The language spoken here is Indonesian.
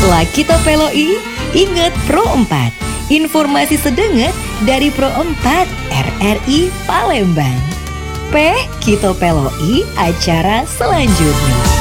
Setelah kita peloi, ingat Pro 4. Informasi sedenget dari Pro 4 RRI Palembang. Kita peloi acara selanjutnya.